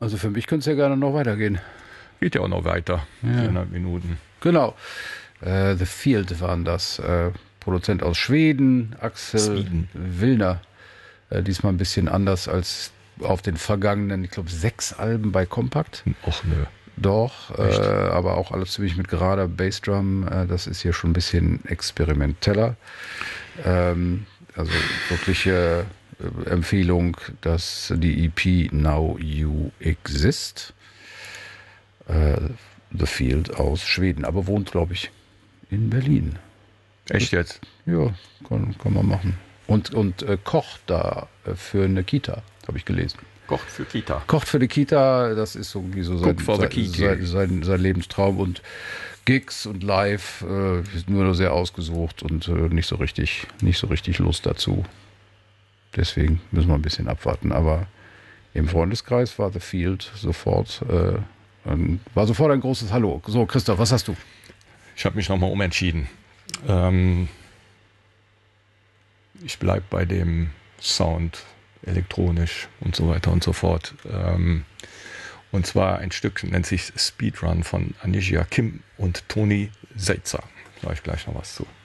Also für mich könnte es ja gerne noch weitergehen. Geht ja auch noch weiter. Ja. 400 Minuten. Genau. The Field waren das. Produzent aus Schweden, Axel Sweden. Willner. Diesmal ein bisschen anders als auf den vergangenen, ich glaube, 6 Alben bei Kompakt. Och nö. Doch, aber auch alles ziemlich mit gerader Bassdrum. Das ist hier schon ein bisschen experimenteller. Also wirkliche Empfehlung, dass die EP Now You Exist. The Field aus Schweden, aber wohnt, glaube ich, in Berlin. Echt jetzt? Ja, kann man machen. Und kocht da für eine Kita, habe ich gelesen. Kocht für Kita. Kocht für die Kita, das ist irgendwie so sein Lebenstraum. Und Gigs und Live nur sehr ausgesucht und nicht so richtig Lust dazu. Deswegen müssen wir ein bisschen abwarten. Aber im Freundeskreis war The Field sofort ein großes Hallo. So, Christoph, was hast du? Ich habe mich nochmal umentschieden. Ich bleibe bei dem Sound, elektronisch und so weiter und so fort. Und zwar ein Stück, nennt sich Speedrun von Anisia Kim und Toni Seitzer. Da sage ich gleich noch was zu.